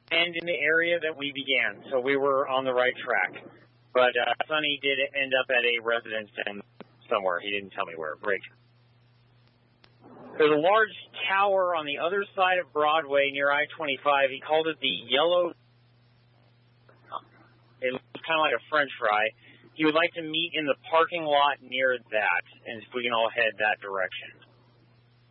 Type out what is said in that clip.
end in the area that we began, so we were on the right track. But Sonny did end up at a residence inn somewhere. He didn't tell me where. Break. There's a large tower on the other side of Broadway near I-25. He called it the Yellow. It looks kind of like a French fry. He would like to meet in the parking lot near that, and if we can all head that direction.